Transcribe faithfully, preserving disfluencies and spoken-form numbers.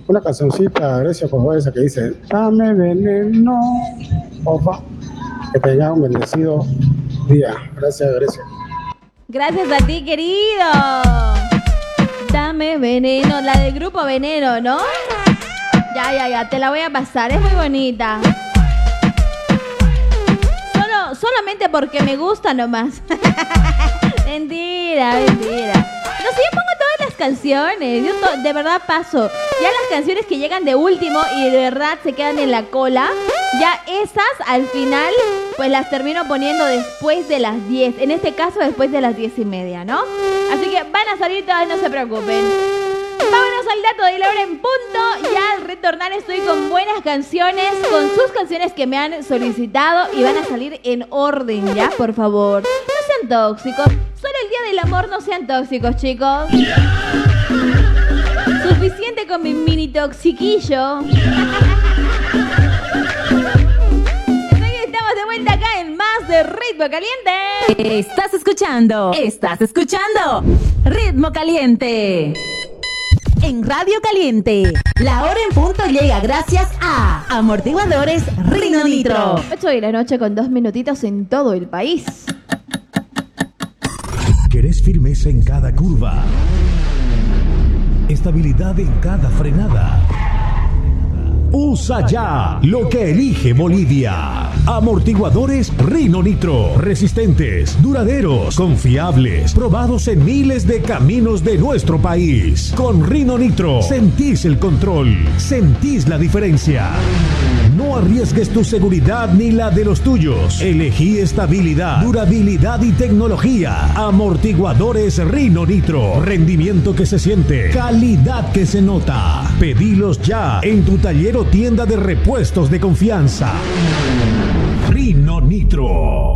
una cancioncita, Grecia, por favor, esa que dice, dame veneno, opa, que tenga un bendecido día. Gracias, Grecia. Gracias a ti, querido. Dame veneno, la del grupo Veneno, ¿no? Ya, ya, ya, te la voy a pasar, es muy bonita. Solo, solamente porque me gusta nomás. Mentira, mentira. No sé, yo pongo todas las canciones. Yo to- de verdad paso. Ya las canciones que llegan de último y de verdad se quedan en la cola, ya esas al final pues las termino poniendo después de las diez. En este caso después de las diez y media, ¿no? Así que van a salir todas, no se preocupen. Vámonos al dato de la hora en punto. Ya al retornar estoy con buenas canciones, con sus canciones que me han solicitado y van a salir en orden, ¿ya? Por favor, no sean tóxicos. Solo el día del amor, no sean tóxicos, chicos. Suficiente con mi mini toxiquillo. Estamos de vuelta acá en más de Ritmo Caliente. Estás escuchando, estás escuchando Ritmo Caliente. En Radio Caliente, la hora en punto llega gracias a Amortiguadores Rino Nitro. ocho de la noche con dos minutitos en todo el país. ¿Querés firmeza en cada curva? Estabilidad en cada frenada. Usa ya lo que elige Bolivia. Amortiguadores Rino Nitro. Resistentes, duraderos, confiables, probados en miles de caminos de nuestro país. Con Rino Nitro sentís el control, sentís la diferencia. No arriesgues tu seguridad ni la de los tuyos. Elegí estabilidad, durabilidad y tecnología. Amortiguadores Rino Nitro. Rendimiento que se siente, calidad que se nota. Pedilos ya en tu taller o tienda de repuestos de confianza.